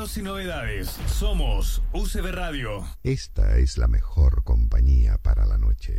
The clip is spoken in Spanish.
estrenos y novedades. Somos UCB Radio. Esta es la mejor compañía para la noche.